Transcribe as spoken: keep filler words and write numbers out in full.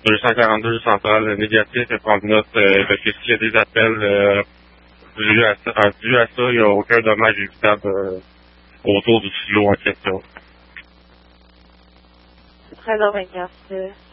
deux cent quarante-deux centrale négatif et prendre note euh, parce que s'il y a des appels euh, dus, à ça, euh, dus à ça, il n'y a aucun dommage évitable euh, autour du silo en question. Très bien, merci.